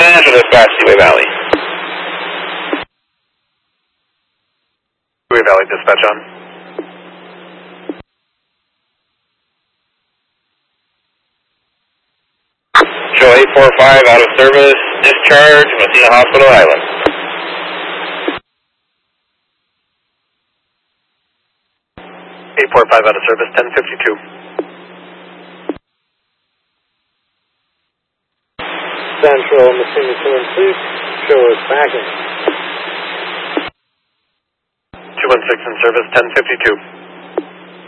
Central dispatch, Seaway Valley. Seaway Valley dispatch on. Show 845 out of service, discharge, Messina Hospital Island. Out of service, 1052. Central, Messina 216, show us backing. 216 in service, 1052.